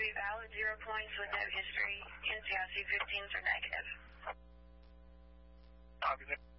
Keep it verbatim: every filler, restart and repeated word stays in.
be valid, zero points with no history. N C I C fifteens are negative. Copy that.